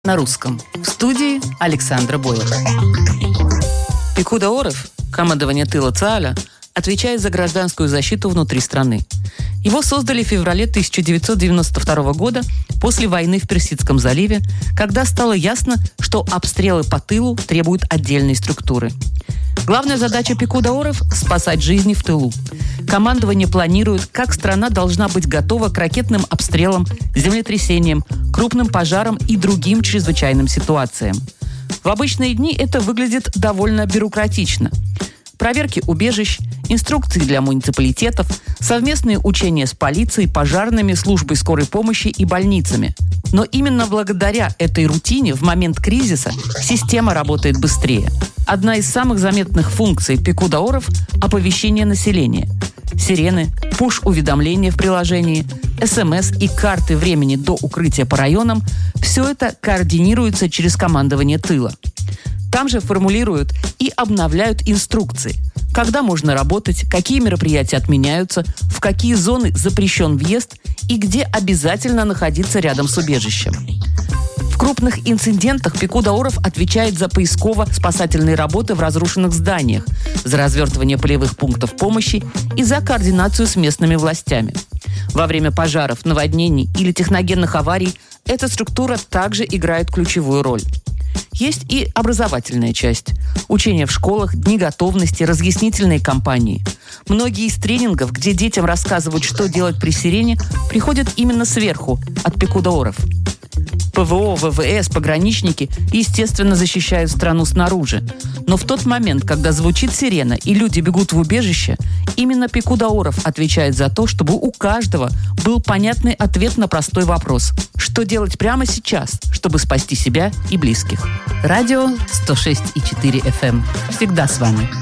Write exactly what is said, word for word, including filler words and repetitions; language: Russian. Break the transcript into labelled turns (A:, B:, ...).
A: на русском. В студии Александра Бойлер. Пекуда Орев, командование тыла ЦААЛа, отвечает за гражданскую защиту внутри страны. Его создали в феврале тысяча девятьсот девяносто второго года после войны в Персидском заливе, когда стало ясно, что обстрелы по тылу требуют отдельной структуры. Главная задача Пекуда Орев – спасать жизни в тылу. Командование планирует, как страна должна быть готова к ракетным обстрелам, землетрясениям, крупным пожарам и другим чрезвычайным ситуациям. В обычные дни это выглядит довольно бюрократично. Проверки убежищ, инструкции для муниципалитетов, совместные учения с полицией, пожарными, службой скорой помощи и больницами. Но именно благодаря этой рутине в момент кризиса система работает быстрее. Одна из самых заметных функций Пекуда Орев – оповещение населения. Сирены, пуш-уведомления в приложении, СМС и карты времени до укрытия по районам – все это координируется через командование тыла. Там же формулируют и обновляют инструкции, когда можно работать, какие мероприятия отменяются, в какие зоны запрещен въезд и где обязательно находиться рядом с убежищем. В крупных инцидентах Пекуда Орев отвечает за поисково-спасательные работы в разрушенных зданиях, за развертывание полевых пунктов помощи и за координацию с местными властями. Во время пожаров, наводнений или техногенных аварий эта структура также играет ключевую роль. Есть и образовательная часть. Учения в школах, дни готовности, разъяснительные кампании. Многие из тренингов, где детям рассказывают, что делать при сирене, приходят именно сверху, от Пекуда Орев. ПВО, ВВС, пограничники, естественно, защищают страну снаружи. Но в тот момент, когда звучит сирена и люди бегут в убежище, именно Пекуда Орев отвечает за то, чтобы у каждого был понятный ответ на простой вопрос. Что делать прямо сейчас, чтобы спасти себя и близких? Радио сто шесть и четыре эф эм. Всегда с вами.